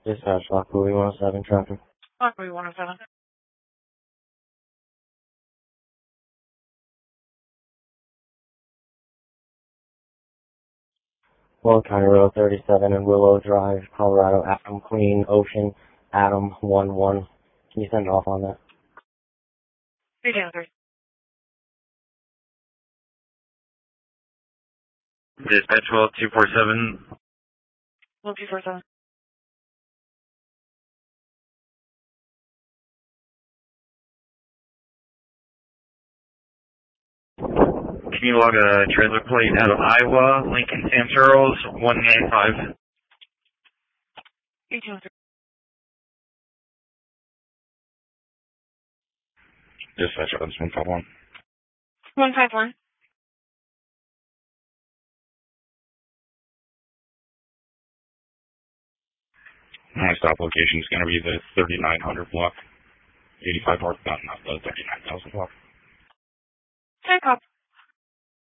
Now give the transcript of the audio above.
Dispatch, Lockwood 107 traffic. Lockwood 107. Well, County Road 37 and Willow Drive, Colorado, Adam Queen, Ocean, Adam 11. Can you send off on that? 303. Dispatch 12247. 1247. Can you log a trailer plate out of Iowa, Lincoln San Charles, 195? 1803. Dispatch 151. 151. My stop location is going to be the 3900 block, 85 northbound, not the 39,000 block. Take up.